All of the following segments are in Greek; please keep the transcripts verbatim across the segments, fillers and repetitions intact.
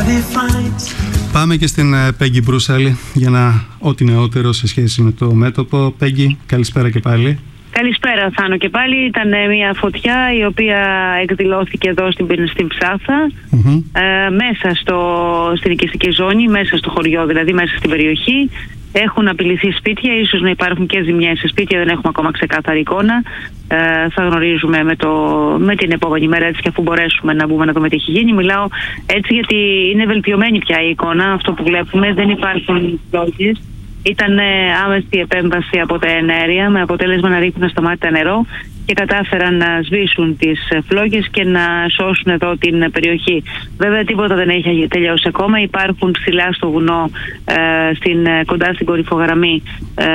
Πάμε και στην Πέγγι Μπρούσαλη για να ό,τι νεότερο σε σχέση με το μέτωπο. Πέγγι, καλησπέρα και πάλι. Καλησπέρα, Θάνο, και πάλι. Ήταν μια φωτιά η οποία εκδηλώθηκε εδώ στην, στην Ψάθα, mm-hmm. ε, μέσα στο, στην οικιστική ζώνη, μέσα στο χωριό, δηλαδή μέσα στην περιοχή. Έχουν απειληθεί σπίτια, ίσως να υπάρχουν και ζημιές σε σπίτια, δεν έχουμε ακόμα ξεκάθαρη εικόνα. Ε, θα γνωρίζουμε με, το, με την επόμενη μέρα, έτσι, και αφού μπορέσουμε να μπούμε να δούμε τι έχει γίνει. Μιλάω έτσι γιατί είναι βελτιωμένη πια η εικόνα, αυτό που βλέπουμε, δεν υπάρχουν φλόγες. Ήταν άμεση επέμβαση από τα εναέρια με αποτέλεσμα να ρίχνουν στα μάτια νερό και κατάφεραν να σβήσουν τις φλόγες και να σώσουν εδώ την περιοχή. Βέβαια τίποτα δεν έχει τελειώσει ακόμα. Υπάρχουν ψηλά στο βουνό, ε, στην, κοντά στην κορυφογραμμή, ε,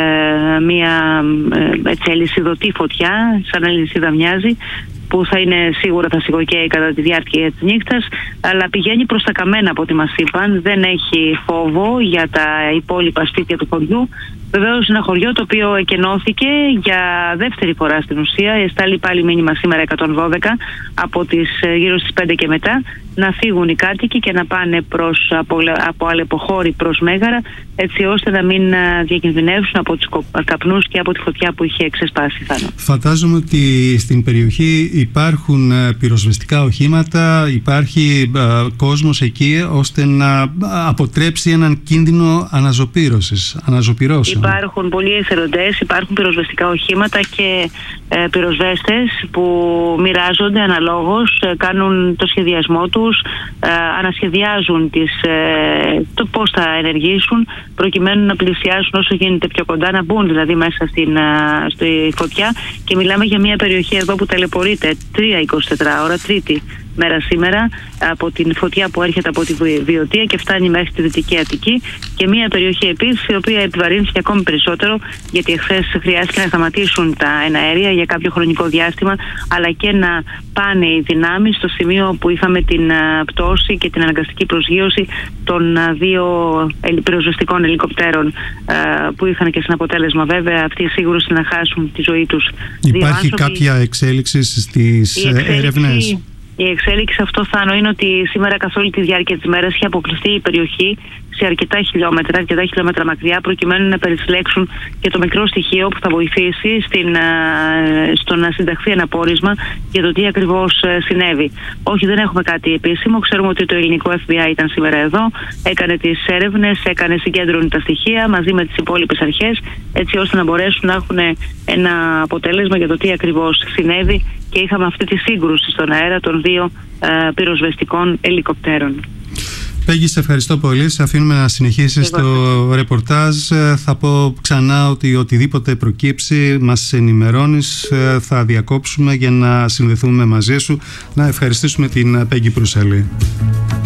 μια ε, αλυσιδωτή φωτιά, σαν αλυσίδα μοιάζει, που θα είναι σίγουρα θα σιγοκαίει κατά τη διάρκεια της νύχτας, αλλά πηγαίνει προς τα καμένα από ό,τι μας είπαν. Δεν έχει φόβο για τα υπόλοιπα σπίτια του χωριού. Βεβαίως είναι ένα χωριό το οποίο εκενώθηκε για δεύτερη φορά στην ουσία. Εστάλει πάλι μήνυμα σήμερα εκατόν δώδεκα από τις γύρω στις πέντε και μετά να φύγουν οι κάτοικοι και να πάνε προς, από, από Αλεποχώρη προς Μέγαρα, έτσι ώστε να μην διακινδυνεύσουν από τους καπνούς και από τη φωτιά που είχε ξεσπάσει. Φαντάζομαι ότι στην περιοχή υπάρχουν πυροσβεστικά οχήματα, υπάρχει α, κόσμος εκεί ώστε να αποτρέψει έναν κίνδυνο αναζωπήρωσης, αναζωπυρώσεων. Υπάρχουν πολλοί εθελοντές, υπάρχουν πυροσβεστικά οχήματα και ε, πυροσβέστες που μοιράζονται αναλόγως, ε, κάνουν το σχεδιασμό τους, ε, ανασχεδιάζουν τις, ε, το πώς θα ενεργήσουν προκειμένου να πλησιάσουν όσο γίνεται πιο κοντά, να μπουν δηλαδή μέσα στην, ε, στη φωτιά, και μιλάμε για μια περιοχή εδώ που ταλαιπωρείται τρία εικοσιτετράωρα, τρίτη μέρα σήμερα, από την φωτιά που έρχεται από τη Βιωτία και φτάνει μέχρι τη Δυτική Αττική, και μια περιοχή επίσης η οποία επιβαρύνθηκε ακόμη περισσότερο, γιατί εχθές χρειάστηκε να σταματήσουν τα εναέρια για κάποιο χρονικό διάστημα, αλλά και να πάνε οι δυνάμεις στο σημείο που είχαμε την πτώση και την αναγκαστική προσγείωση των δύο πυροσβεστικών ελικοπτέρων που είχαν και στην αποτέλεσμα βέβαια αυτοί σίγουρος να χάσουν τη ζωή τους. Υπάρχει κάποια εξέλιξη στις έρευνες? Η εξέλιξη αυτό, Θάνο, είναι ότι σήμερα καθ' όλη τη διάρκεια της μέρας είχε αποκλειστεί η περιοχή σε αρκετά χιλιόμετρα, αρκετά χιλιόμετρα μακριά, προκειμένου να περισλέξουν και το μικρό στοιχείο που θα βοηθήσει στην, στο να συνταχθεί ένα πόρισμα για το τι ακριβώς συνέβη. Όχι, δεν έχουμε κάτι επίσημο. Ξέρουμε ότι το ελληνικό εφ μπι άι ήταν σήμερα εδώ, έκανε τις έρευνες, έκανε συγκέντρωνε τα στοιχεία μαζί με τις υπόλοιπες αρχές, έτσι ώστε να μπορέσουν να έχουν ένα αποτέλεσμα για το τι ακριβώς συνέβη, και είχαμε αυτή τη σύγκρουση στον αέρα των δύο ε, πυροσβεστικών ελικοπτέρων. Πέγγι, σε ευχαριστώ πολύ. Σε αφήνουμε να συνεχίσεις το ρεπορτάζ. Θα πω ξανά ότι οτιδήποτε προκύψει μας ενημερώνεις. Θα διακόψουμε για να συνδεθούμε μαζί σου. Να ευχαριστήσουμε την Πέγγι Μπρούσαλη.